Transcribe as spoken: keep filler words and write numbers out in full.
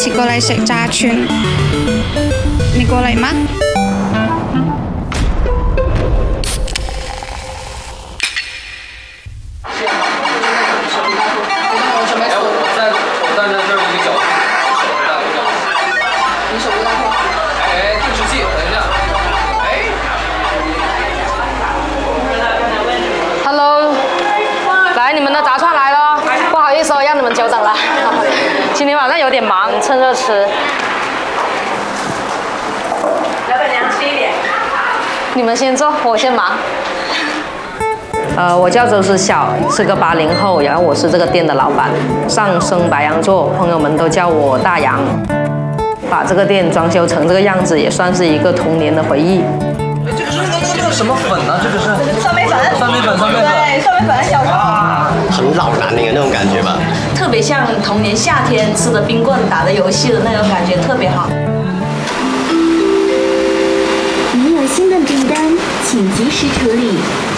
次過嚟食炸串，你過嚟嗎？ 你们的炸串来了，不好意思哦，让你们久等了。今天晚上有点忙，趁热吃。 老板娘吃一点。 你们先坐，我先忙。呃，我叫周思晓，是个八零后，然后我是这个店的老板。上升白羊座，朋友们都叫我大洋。把这个店装修成这个样子，也算是一个童年的回忆。 这个是那个那个什么粉呢？这个是酸梅粉， 酸梅粉，酸梅粉， 对，酸梅粉小啊， 很老南宁的那种感觉吧， 特别像童年夏天吃的冰棍、打的游戏的那种感觉，特别好。 您有新的订单，请及时处理。